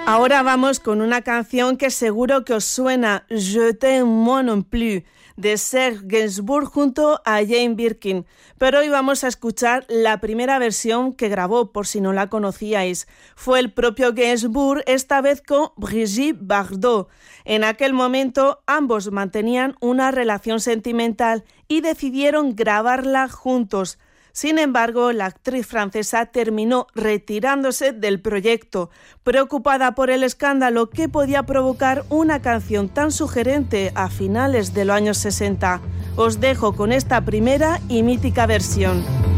Ahora vamos con una canción que seguro que os suena, Je t'aime moi non plus, de Serge Gainsbourg junto a Jane Birkin. Pero hoy vamos a escuchar la primera versión que grabó, por si no la conocíais. Fue el propio Gainsbourg, esta vez con Brigitte Bardot. En aquel momento ambos mantenían una relación sentimental y decidieron grabarla juntos. Sin embargo, la actriz francesa terminó retirándose del proyecto, preocupada por el escándalo que podía provocar una canción tan sugerente a finales de los años 60. Os dejo con esta primera y mítica versión.